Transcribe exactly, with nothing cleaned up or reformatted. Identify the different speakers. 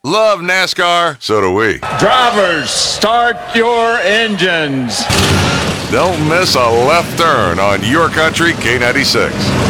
Speaker 1: Love NASCAR, so do we.
Speaker 2: Drivers, start your engines.
Speaker 1: Don't miss a left turn on your country K ninety-six.